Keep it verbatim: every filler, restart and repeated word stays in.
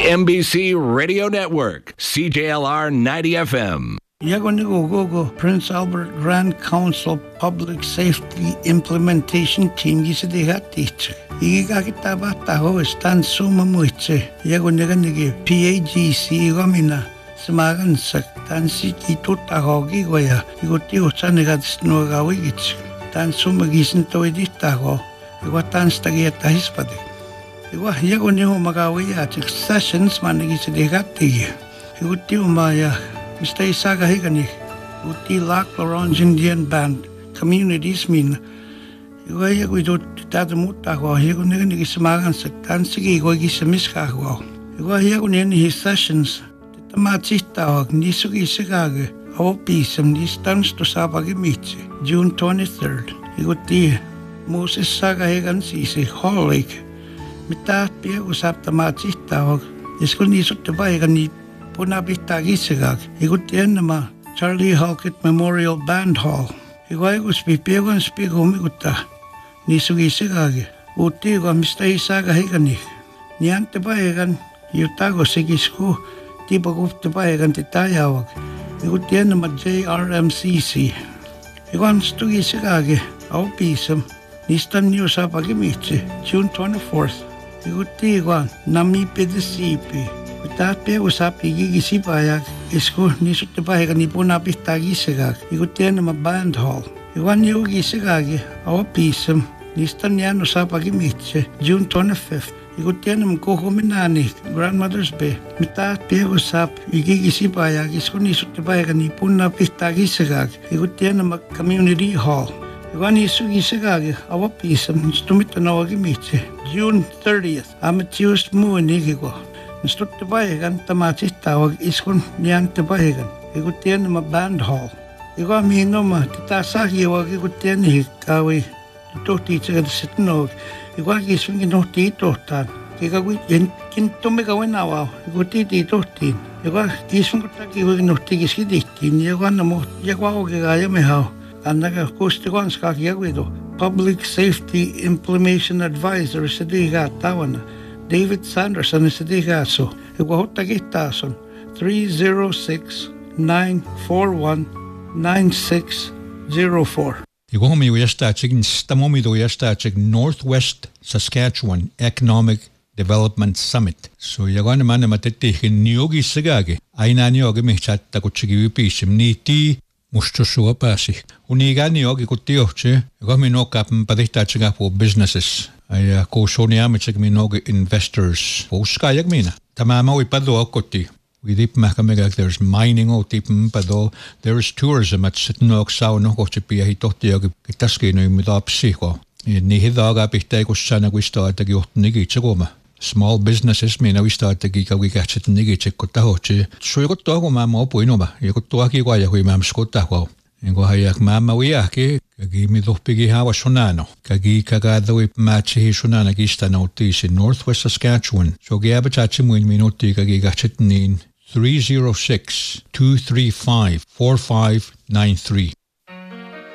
M B C Radio Network, C J L R ninety F M. Yagonigo Gogo, Prince Albert Grand Council Public Safety Implementation Team Gisidihati. Igakitaba Taho Stan Suma Muiche, Yagoniganigi, P A G C Gomina, Samagan Sak, Tansi Tutahogi Goya, Igotio Sanagat Snogawich, Tan Suma Gisinto Editaho, Iguatan Stagieta Hispadi. Igua Yagoniho Magawaya, Sessions Manigisidihati. Igotio Maya. Mister Isaga Higani, Uti Lac Laurence Indian Band, Communities Min. Iwaya we do Tadamutago, Higunigi Samagan Sakansigi, Gogisamiskago. Iwaya in his sessions, the Matita, Nisugi Sigage, our peace, and these turns to Sabagimichi, June twenty-third. Iguti Moses Saga Higan Sisi, Hall Lake. Mitat Pia was up the Matita, is going to buy a Punabitagisiga, Igutianama, Charlie Halkett Memorial Band Hall. Iguagus Pipiagan speak Homiguta, Nisugisigagi, Utigo Mister Isaga Higani, Niantabaegan, Utago Sigisku, Tibagup Tabaegan Titayawak, Igutianama J R M C C. Iwan Stugisigagi, our pisum, Nistan News Apagimichi, June twenty-fourth. Igutigo, Nami Pedisipi. Tapi usap igigisi payak isko nisut payak ni puna pitagi segag ikutian nama band hall iwan yogi segagi awa pisem nistan yan usap agi mitche June twenty-fifth ikutian nama kohominani grandmother's bay tapi usap igigisi payak isko nisut payak ni puna pitagi segag ikutian nama community hall iwan isu gisegagi awa pisem stumit na agi mitche June thirtieth amateurs mu nigigo Mister Tabayagan, Tamatis Tawag, Iskun, Nian Tabayagan. Igutian nama band hall. Igo amino ma, titasaki wag igutian hikawi. Ito teacher at sitnog. Igo agisun ginuti ito tan. Kikagwi, kintume gawin awaw. Iguti ito tin. Igo agisun kutaki wag ginuti giskiditin. Igo anamo, yagwaw gigaya mehaw. Anaga kustigon skakiyagwido. Public Safety Implementation Advisor sa diga tawana. David Sanderson is the Gaso. Iwahotagitason three zero six nine four one nine six zero four. Igomi Westachig Stamomi Westachig Northwest Saskatchewan Economic Development Summit. So Yagana Manamateti in Nyogi Sagagi. Aina Nyogi Michat Takuchigi Pishim Niti Mushtusua Pasi. Unigani Yogi Kutioche, Gomi no cap Paditachiga for businesses. Ay ko sonia mitchig minog investors. Oskayag mina. Tamama we pado akoti. We deep makamegak there's mining o deep pado. There's tourism at sitnog sao no kochipia hitotiag kitaski no midapsiko. Ni hidaga pihte ko sana we start agi otnigi chagoma. Small businesses mina we start agi ka we gachet nigi chikotahoche. So yugot to ma mo poinoma. Yugot to aki kwa ya hui mam skotahwa. Ngo hayak mama wiaki kagi midopigi hawa sonano kagi kagado ip machi sonana gista notis in Northwest Saskatchewan so giabachachi mun minuti kagi gachitnin three zero six two three five four five nine three